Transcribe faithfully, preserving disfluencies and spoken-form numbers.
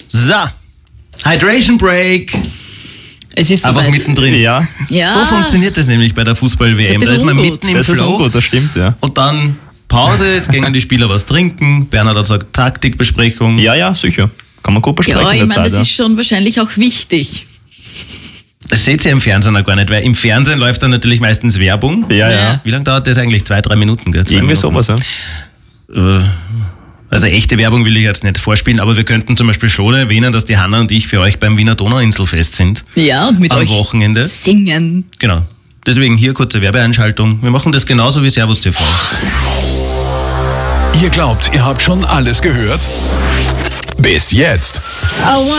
So, Hydration Break. Es ist Einfach soweit. mittendrin. Ja. Ja. So funktioniert das nämlich bei der Fußball-W M. Das Da ist ist man ungut. mitten im Das ist Flow ungut, das stimmt, ja. und dann Pause, jetzt gehen die Spieler was trinken. Bernhard hat gesagt Taktikbesprechung. Ja, ja, sicher. Kann man gut besprechen Ja, ich in meine, der das Zeit. ist schon wahrscheinlich auch wichtig. Das seht ihr im Fernsehen auch gar nicht, weil im Fernsehen läuft dann natürlich meistens Werbung. Ja, ja. Ja. Wie lange dauert das eigentlich? Zwei, drei Minuten, gell? Zwei Irgendwie Minuten. sowas, ja. Äh, Also echte Werbung will ich jetzt nicht vorspielen, aber wir könnten zum Beispiel schon erwähnen, dass die Hanna und ich für euch beim Wiener Donauinselfest sind. Ja, und mit Am euch Wochenende. singen. Genau. Deswegen hier kurze Werbeeinschaltung. Wir machen das genauso wie Servus T V. Ihr glaubt, ihr habt schon alles gehört? Bis jetzt. Aua.